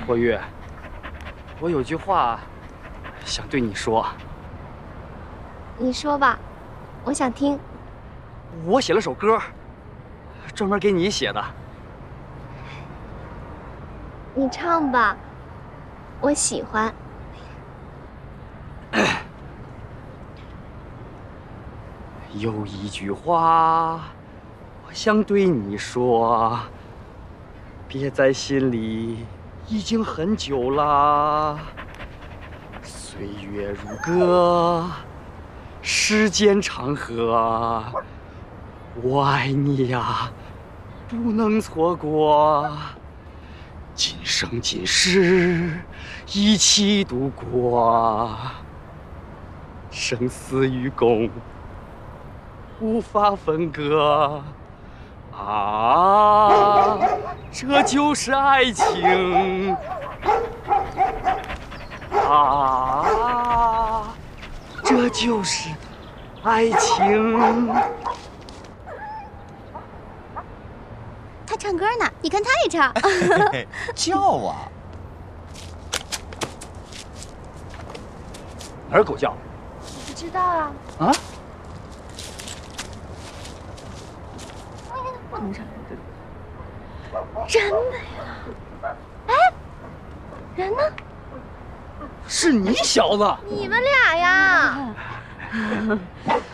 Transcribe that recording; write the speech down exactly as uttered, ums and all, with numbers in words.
博玉，我有句话想对你说。 你说吧，我想听。 我写了首歌，专门给你写的。 你唱吧，我喜欢。 有一句话，我想对你说，别在心里，已经很久啦。岁月如歌，时间长河，我爱你呀，不能错过。今生今世，一起度过，生死与共，无法分割。啊，这就是爱情。啊，这就是爱情。 他唱歌呢，你看他也唱。 叫啊！ 哪儿狗叫？ 不知道啊。 啊？ 不能唱。真的呀？哎，人呢？ 是你小子！ 你们俩呀？